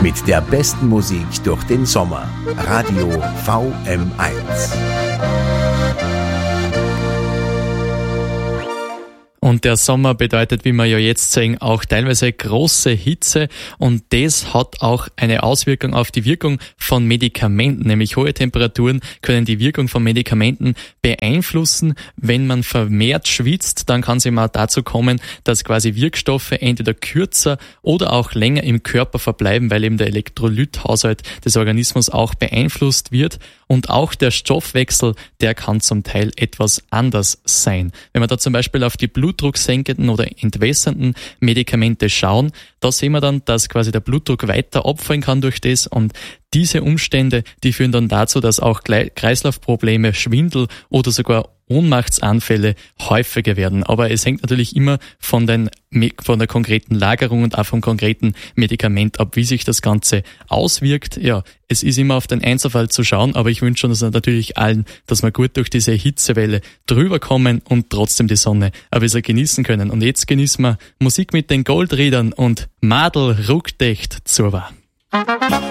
Mit der besten Musik durch den Sommer. Radio VM1. Und der Sommer bedeutet, wie wir ja jetzt sehen, auch teilweise große Hitze, und das hat auch eine Auswirkung auf die Wirkung von Medikamenten, nämlich hohe Temperaturen können die Wirkung von Medikamenten beeinflussen. Wenn man vermehrt schwitzt, dann kann es eben auch dazu kommen, dass quasi Wirkstoffe entweder kürzer oder auch länger im Körper verbleiben, weil eben der Elektrolythaushalt des Organismus auch beeinflusst wird. Und auch der Stoffwechsel, der kann zum Teil etwas anders sein. Wenn wir da zum Beispiel auf die blutdrucksenkenden oder entwässernden Medikamente schauen, da sehen wir dann, dass quasi der Blutdruck weiter abfallen kann durch das, und diese Umstände, die führen dann dazu, dass auch Kreislaufprobleme, Schwindel oder sogar Ohnmachtsanfälle häufiger werden. Aber es hängt natürlich immer von der konkreten Lagerung und auch vom konkreten Medikament ab, wie sich das Ganze auswirkt. Ja, es ist immer auf den Einzelfall zu schauen, aber ich wünsche uns natürlich allen, dass wir gut durch diese Hitzewelle drüber kommen und trotzdem die Sonne ein bisschen genießen können. Und jetzt genießen wir Musik mit den Goldriedern und Madel ruckt echt zur Wahr.